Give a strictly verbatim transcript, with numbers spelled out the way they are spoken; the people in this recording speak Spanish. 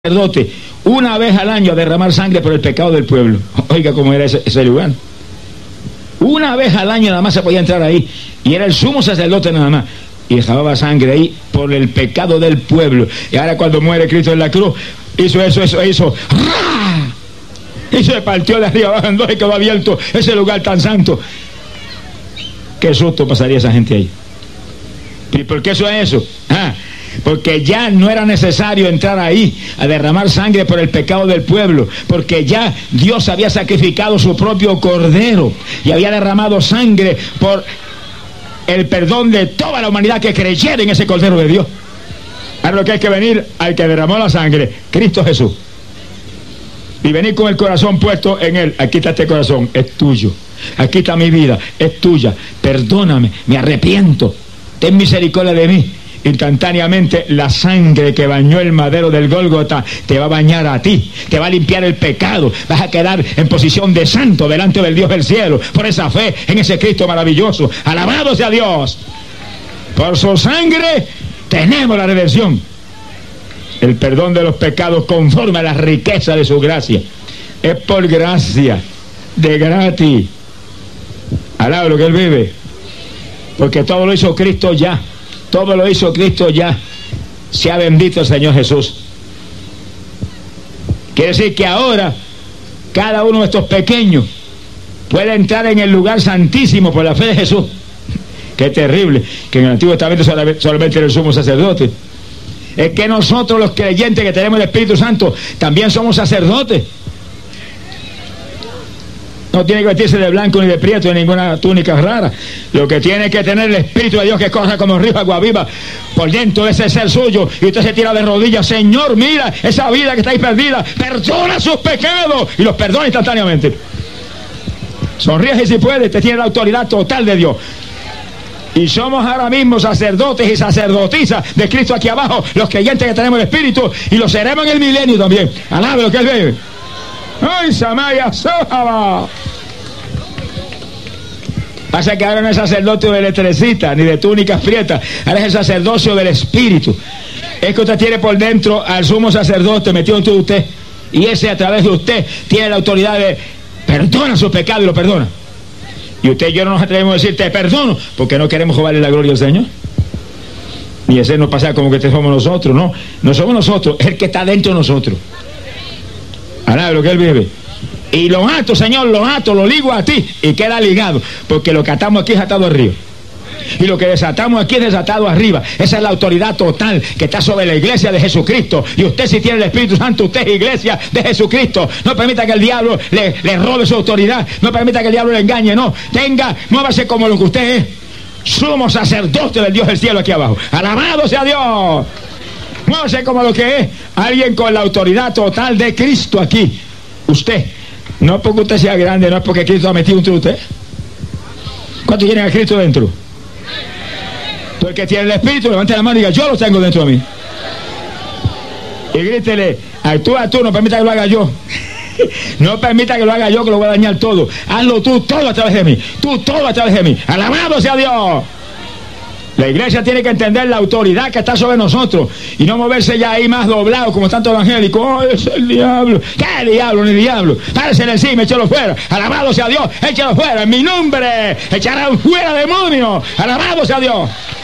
sacerdote una vez al año a derramar sangre por el pecado del pueblo. Oiga cómo era ese, ese lugar. Una vez al año nada más se podía entrar ahí, y era el sumo sacerdote nada más, y dejaba sangre ahí por el pecado del pueblo. Y ahora cuando muere Cristo en la cruz, hizo eso, eso, hizo ¡raa! Y se partió de arriba abajo en dos y quedó abierto ese lugar tan santo. Qué susto pasaría esa gente ahí. ¿Y por qué eso es eso? Ah, porque ya no era necesario entrar ahí a derramar sangre por el pecado del pueblo, porque ya Dios había sacrificado su propio cordero y había derramado sangre por el perdón de toda la humanidad que creyera en ese cordero de Dios. Ahora lo que hay que venir al que derramó la sangre, Cristo Jesús, y venir con el corazón puesto en Él. Aquí está este corazón, es tuyo. Aquí está mi vida, es tuya. Perdóname, me arrepiento, ten misericordia de mí. Instantáneamente la sangre que bañó el madero del Gólgota te va a bañar a ti, te va a limpiar el pecado, vas a quedar en posición de santo delante del Dios del cielo, por esa fe en ese Cristo maravilloso. Alabado sea Dios. Por su sangre tenemos la redención, el perdón de los pecados conforme a la riqueza de su gracia. Es por gracia, de gratis. Alaba lo que Él vive, porque todo lo hizo Cristo ya. Todo lo hizo Cristo ya. Sea bendito el Señor Jesús. Quiere decir que ahora cada uno de estos pequeños puede entrar en el lugar santísimo por la fe de Jesús. Qué terrible que en el Antiguo Testamento solamente era el sumo sacerdote. Es que nosotros los creyentes que tenemos el Espíritu Santo también somos sacerdotes. No tiene que vestirse de blanco ni de prieto ni ninguna túnica rara. Lo que tiene que tener el Espíritu de Dios que corra como río agua viva por dentro de ese ser suyo, y usted se tira de rodillas. Señor, mira esa vida que está ahí perdida, perdona sus pecados, y los perdona instantáneamente. Sonríe si puede, usted tiene la autoridad total de Dios. Y somos ahora mismo sacerdotes y sacerdotisas de Cristo aquí abajo, los creyentes que tenemos el Espíritu, y lo seremos en el milenio también. Alabe lo que Él ve. ¡Ay, Samaya Sojaba! Pasa que ahora no es sacerdocio de letrecita ni de túnicas prietas, ahora es el sacerdocio del Espíritu. Es que usted tiene por dentro al sumo sacerdote metido en todo usted, y ese a través de usted tiene la autoridad de perdona su pecado y lo perdona. Y usted y yo no nos atrevemos a decir te perdono, porque no queremos robarle la gloria al Señor. Y ese no pasa como que te somos nosotros, no, no somos nosotros, es el que está dentro de nosotros. Ahora lo que Él vive. Y lo ato, Señor, lo ato, lo ligo a ti, y queda ligado, porque lo que atamos aquí es atado arriba, y lo que desatamos aquí es desatado arriba. Esa es la autoridad total que está sobre la iglesia de Jesucristo. Y usted, si tiene el Espíritu Santo, usted es iglesia de Jesucristo. No permita que el diablo le, le robe su autoridad, no permita que el diablo le engañe, no. Tenga, muévase como lo que usted es, sumo sacerdote del Dios del cielo aquí abajo. Alabado sea Dios. Muévase como lo que es alguien con la autoridad total de Cristo aquí. Usted, no porque usted sea grande, no es porque Cristo ha metido entre usted. ¿Cuántos tienen a Cristo dentro? Todo el que tiene el Espíritu, levante la mano y diga, yo lo tengo dentro de mí. Y grítele, actúa tú, no permita que lo haga yo. No permita que lo haga yo, que lo voy a dañar todo. Hazlo tú, todo a través de mí. Tú, todo a través de mí. Alabado sea Dios. La iglesia tiene que entender la autoridad que está sobre nosotros y no moverse ya ahí más doblado como tanto evangélico. ¡Oh, es el diablo! ¿Qué diablo ni diablo? Páresele encima, échalo fuera. Alabado sea Dios, échalo fuera. En mi nombre echarán fuera demonios. Alabado sea Dios.